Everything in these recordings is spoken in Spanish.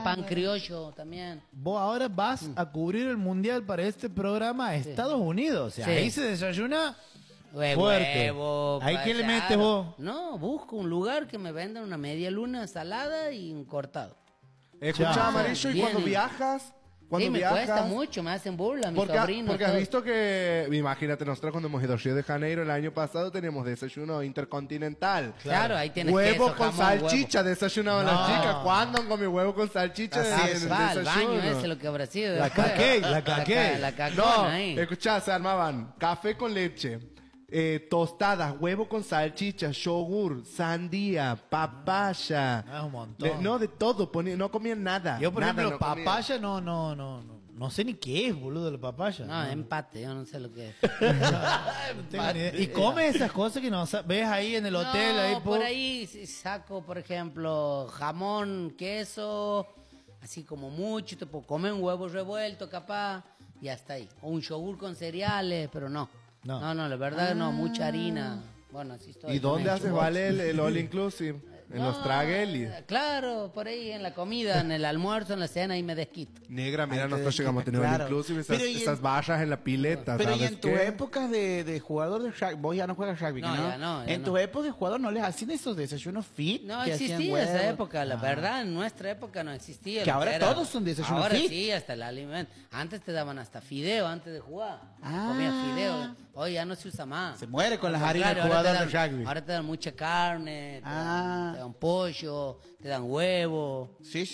un pan criollo también. Vos ahora vas a cubrir el mundial para este programa a Estados Unidos. O sea, ahí se desayuna fuerte. Huevo, ¿Ahí qué le metes vos? No, busco un lugar que me vendan una media luna salada y un cortado. Escucha, Amarillo, y cuando viajas... Sí, me cuesta mucho, me hacen burla, mis sobrinos. Porque has visto que, imagínate, nosotros cuando hemos ido a Río de Janeiro el año pasado teníamos desayuno intercontinental. Claro, ahí tienes huevo queso, con jamón, salchicha, desayunaban las chicas. ¿Cuándo han comido huevo con salchicha en el va, desayuno? el baño ese lo que habrá sido. La caqué. La cacona No, ahí. escuchá, se armaban café con leche, tostadas, huevo con salchicha, yogur, sandía, papaya. Ah, un montón. No, de todo, no comían nada. Yo, por nada, ejemplo, no comían. papaya no sé ni qué es, boludo, la papaya. No, empate, yo no sé lo que es. No tengo ni idea. Y come esas cosas que no ves ahí en el hotel. No, ahí, por ahí saco, por ejemplo, jamón, queso, así como mucho, te puedo comer un huevo revuelto capaz, y hasta ahí. O un yogur con cereales, pero no. No, la verdad no, mucha harina. Bueno, así estoy. ¿Y dónde haces vale el all inclusive? En los traguelis. Claro, por ahí en la comida, en el almuerzo, en la cena, ahí me desquito. Negra, mira, nosotros desquita, llegamos a tener claro. all inclusive, Pero esas barras en la pileta, Pero y ¿sabes en tu qué? época de jugador de rugby, vos ya no juegas rugby, No, ¿no? ya no, en tu época de jugador no les hacían esos desayunos fit. No que hacían existía esa huevos? época, la verdad, en nuestra época no existía. Que lo ahora era. todos son desayunos Ahora fit. sí, hasta el alimento. Antes te daban hasta fideo antes de jugar. Ah. Comías fideo. Hoy ya no se usa más. Se muere con las Al harinas contrario, jugador ahora de te dan- rugby. Ahora te dan mucha carne, te dan pollo, te dan huevo. Sí.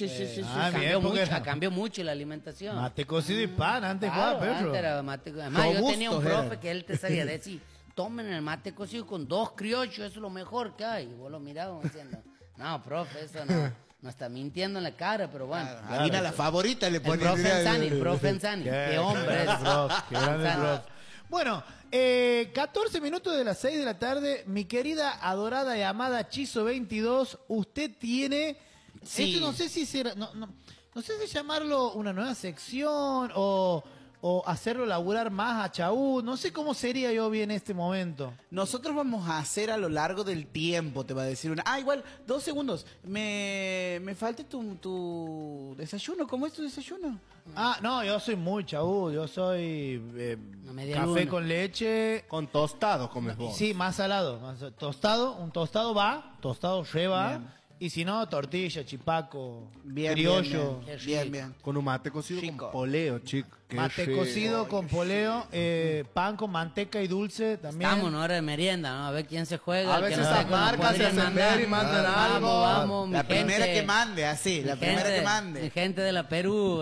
Cambió mucho la alimentación. Mate cocido y pan, antes Claro, jugaba perro. antes era mate co- Además, yo tenía un Robustos profe eran. que él te sabía decir, tomen el mate cocido con 2 criollos, eso es lo mejor que hay. Y vos lo mirabas diciendo, no, profe, eso no está mintiendo en la cara, pero bueno. Harina la favorita le El ponen. profe Enzani, qué hombre es. Qué grande prof. Bueno, 14 minutos de las 6 de la tarde, mi querida, adorada y amada Chizo 22, usted tiene, Sí. no sé si será, no sé si llamarlo una nueva sección o hacerlo laburar más a Chaú, no sé cómo sería yo bien en este momento. Nosotros vamos a hacer a lo largo del tiempo, te va a decir una. Ah, igual, 2 segundos. Me falta tu desayuno. ¿Cómo es tu desayuno? Ah, no, yo soy muy Chaú, yo soy media café luna. con leche. Con tostados comes vos. Sí, más salado. Tostado, un tostado lleva. Bien. Y si no, tortilla, chipaco, Bien, criollo. bien. Con un mate cocido Chico. con poleo, chico. Qué Mate rico. cocido con poleo, pan con manteca y dulce también. Estamos en hora de merienda, ¿no? A ver quién se juega. A el que veces no esas sé cómo marcas se podrían hacen ver y mandan algo. Vamos, mi La gente. primera que mande, así, la Mi primera gente- que Mi mande. gente de la Perú,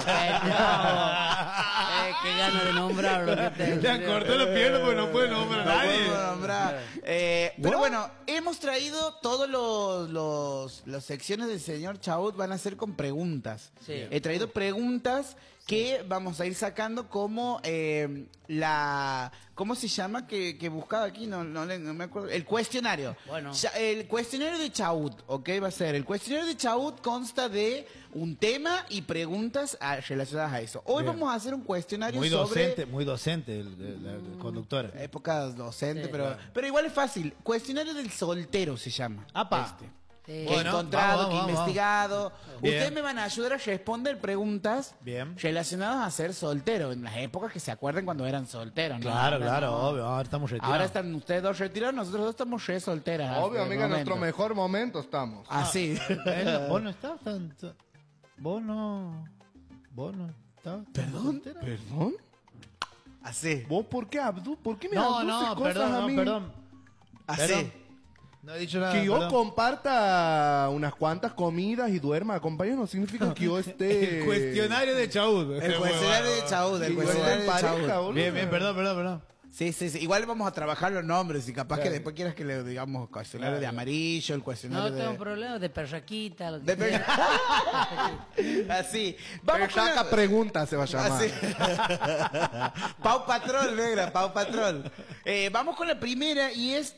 qué ganas de nombrarlo. Ya cortó la pierna porque no puede nombrar a No nadie. puedo nombrar. Pero bueno, hemos traído todos las secciones del señor Chaut van a ser con preguntas. Sí. He traído preguntas que vamos a ir sacando como ¿cómo se llama? Que buscaba aquí, no me acuerdo. El cuestionario. Bueno. El cuestionario de Chaut, ¿ok? Va a ser. El cuestionario de Chaut consta de un tema y preguntas relacionadas a eso. Hoy Bien. vamos a hacer un cuestionario Muy sobre docente, muy docente el conductor. época docente, Sí, pero igual es fácil. Cuestionario del soltero se llama. Apa. Sí. Que he Bueno, encontrado, vamos, que he vamos, investigado. Bien. Ustedes me van a ayudar a responder preguntas Bien. relacionadas a ser soltero, en las épocas que se acuerden cuando eran solteros, ¿no? Claro, Ahora claro, no. obvio. Ahora estamos retirados. Ahora están ustedes dos retirados, nosotros dos estamos re solteras. Obvio, hasta el amiga, en nuestro momento. mejor momento estamos. Así. Vos no estabas tan... Vos no estabas tan ¿Perdón? soltera. ¿Perdón? Así. ¿Vos por qué, Abdu? ¿Por qué me No, abduces no, cosas perdón, a no, mí? perdón. Así. Perdón. No he dicho nada. Que yo perdón. comparta unas cuantas comidas y duerma acompañado no significa que yo esté... El cuestionario de Chaud. El cuestionario de Chaud, el Que yo cuestionario esté en de pareja, Chaud. boludo. Bien, bien, perdón. Sí. Igual vamos a trabajar los nombres y capaz que después quieras que le digamos cuestionario de amarillo, el cuestionario No de... tengo problema, de perraquita, lo que De sea. Así. Vamos con Saca la... preguntas se va a llamar. Así. Pau Patrol, negra, Pau Patrol. Vamos con la primera y es...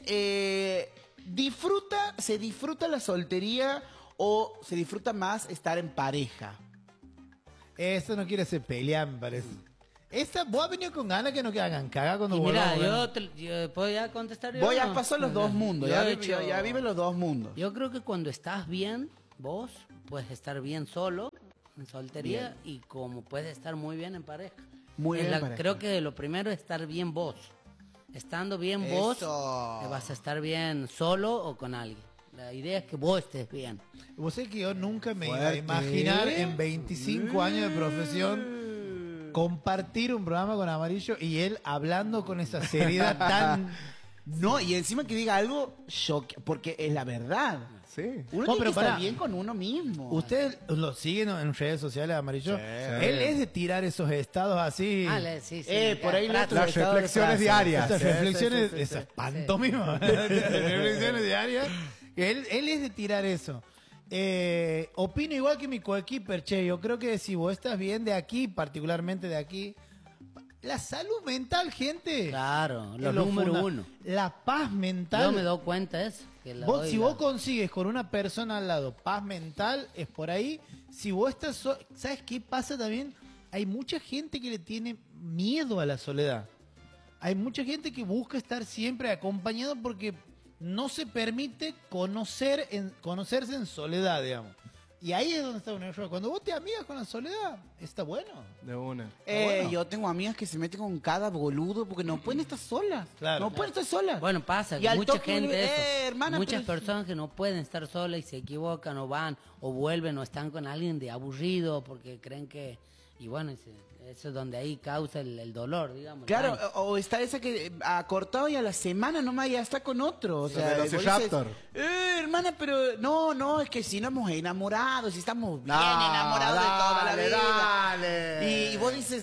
¿se disfruta la soltería o se disfruta más estar en pareja? Esto no quiere ser pelear, me parece. Vos has venido con ganas que no que hagan cagar cuando Y mira, volvamos. yo puedo ya contestar yo. Vos ya ¿no? pasó los dos mundos, Yo ya, he hecho- ya vive los dos mundos. Yo creo que cuando estás bien, vos puedes estar bien solo en soltería y como puedes estar muy bien en pareja. Muy bien en pareja. Creo que lo primero es estar bien vos. Estando bien vos, Eso. vas a estar bien solo o con alguien. La idea es que vos estés bien. Vos sabés que yo nunca me iba a Fuerte. imaginar en 25 años de profesión compartir un programa con Amarillo y él hablando con esa seriedad tan... No, y encima que diga algo porque es la verdad. Sí. Uno No, tiene pero que estar pará. bien con uno mismo. ¿Ustedes lo siguen en redes sociales, Amarillo? Él es de tirar esos estados así... Sí, por ahí Frases. Las reflexiones diarias. Estas Sí, reflexiones, sí, sí, sí. esas pantomimas, reflexiones diarias. Él es de tirar eso. Opino igual que mi coequiper, che. Yo creo que si vos estás bien de aquí, particularmente de aquí, la salud mental, gente. Claro, es lo lo número funda- uno. La paz mental. Yo me doy cuenta de eso. Que la Vos, doy si la- vos consigues con una persona al lado paz mental, es por ahí. Si vos estás... ¿Sabes qué pasa también? Hay mucha gente que le tiene miedo a la soledad. Hay mucha gente que busca estar siempre acompañado porque no se permite conocerse en soledad, digamos. Y ahí es donde está un error. Cuando vos te amigas con la soledad, está bueno. De una. bueno. Yo tengo amigas que se meten con cada boludo porque no pueden estar solas. Claro. No pueden estar solas. Bueno, pasa, Y que al mucha toque gente, vuelve, eso, hermana, muchas pero- personas que no pueden estar solas y se equivocan o van o vuelven o están con alguien de aburrido porque creen que... Y bueno, eso es donde ahí causa el dolor, digamos. el Claro, daño. o está esa que ha cortado y a la semana nomás ya está con otro. O sea, Velociraptor. vos dices, hermana, pero no, es que si no hemos enamorado, si estamos bien No, enamorados de toda la dale, vida. dale. Y vos dices,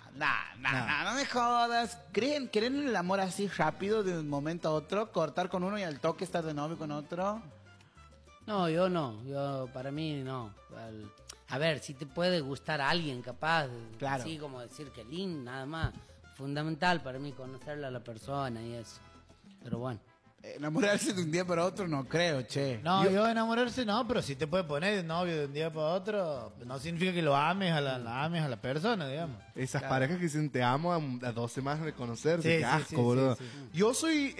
no me jodas. ¿Creen en el amor así rápido de un momento a otro? Cortar con uno y al toque estar de novio con otro. No, yo no. Yo, para mí, no. A ver, si te puede gustar a alguien capaz. Claro. Así como decir que lindo, nada más. Fundamental para mí conocerle a la persona y eso. Pero bueno. Enamorarse de un día para otro no creo, che. No, yo enamorarse no, pero si te puede poner de novio de un día para otro, no significa que lo ames la ames a la persona, digamos. Esas parejas que dicen te amo a 2 semanas de conocerse. Sí, Qué sí, asco, sí, boludo. sí, Yo soy...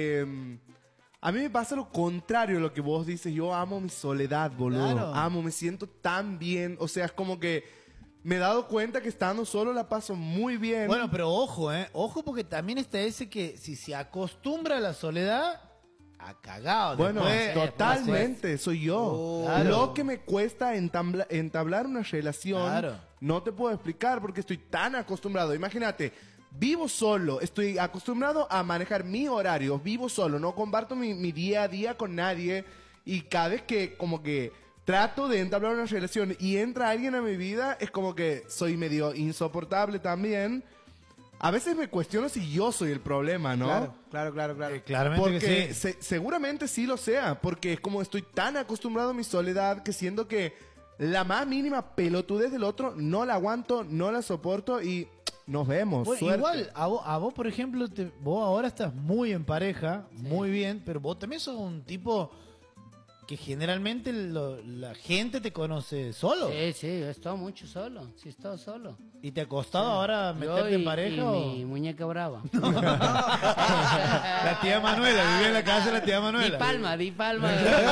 a mí me pasa lo contrario a lo que vos dices. Yo amo mi soledad, boludo. Claro. Amo, me siento tan bien. O sea, es como que me he dado cuenta que estando solo la paso muy bien. Bueno, pero ojo, ojo porque también está ese que si se acostumbra a la soledad, ha cagado. Bueno, Después, totalmente, soy yo. Oh, claro. Lo que me cuesta entablar una relación, Claro. no te puedo explicar porque estoy tan acostumbrado. Imagínate, vivo solo, estoy acostumbrado a manejar mi horario, vivo solo, no comparto mi día a día con nadie y cada vez que como que trato de entablar una relación y entra alguien a mi vida, es como que soy medio insoportable también. A veces me cuestiono si yo soy el problema, ¿no? Claro. claramente Porque que sí. seguramente sí lo sea, porque es como estoy tan acostumbrado a mi soledad que siento que la más mínima pelotudez del otro no la aguanto, no la soporto y nos vemos. Bueno, suerte. igual, a vos, por ejemplo, vos ahora estás muy en pareja, muy bien, pero vos también sos un tipo que generalmente la gente te conoce solo. Sí, he estado mucho solo. Sí, he estado solo. ¿Y te ha costado ahora Yo meterte en pareja? y o? mi muñeca brava. La tía Manuela, vivía en la casa de la tía Manuela. Di palma.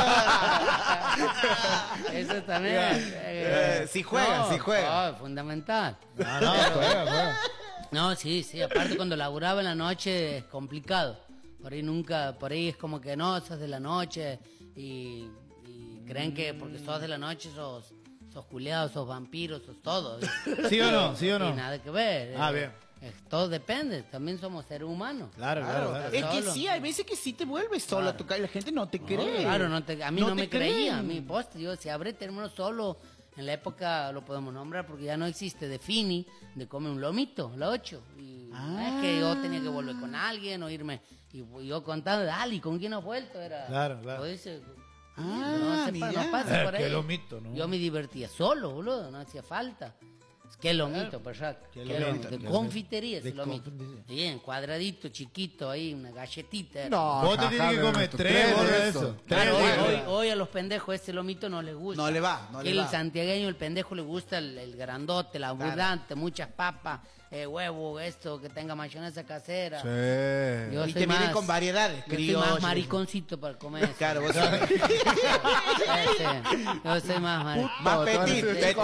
Eso también. Sí juega, sí juega. No, fundamental. No, juega. No, sí. Aparte cuando laburaba en la noche es complicado. Por ahí es como que no, sos de la noche y creen que porque sos de la noche sos culiados, sos vampiros, sos todo. ¿Sí o no? ¿Sí o no? Y nada que ver. Ah, bien. Todo depende, también somos seres humanos. Claro. Es que Solo. sí, hay veces que sí te vuelves solo a tocar y la gente no te cree. Claro, a mí no, te me creen. creía. A mí, poste, yo si habré terminado solo, en la época lo podemos nombrar porque ya no existe de Fini, de comer un lomito, la 8. Y es que yo tenía que volver con alguien o irme. Y yo contando, dale, ¿con quién has vuelto? Era, Claro. o dice, Ah, no mira. pasa por ahí. Qué lomito, ¿no? Yo me divertía solo, boludo, no hacía falta. Qué lomito, perraco. Qué Qué lomito, lomito. qué De confitería ese de lomito. confitería. Bien, cuadradito, chiquito, ahí, una galletita. era. No, Vos te jaja, tienes que de comer nuestro 3 bolsas de de eso. Claro, Tres hoy, bolsas. hoy a los pendejos ese lomito no les gusta. No le va, no le el va. santiagueño, el pendejo le gusta el grandote, el abundante, muchas papas, huevo, esto, que tenga mayonesa casera. Sí. Yo Y soy te vienen más- con variedades, Yo soy criollo. más mariconcito para comer eso. Claro, vos sabés. Yo soy más Más Puto, petit, entonces, petit.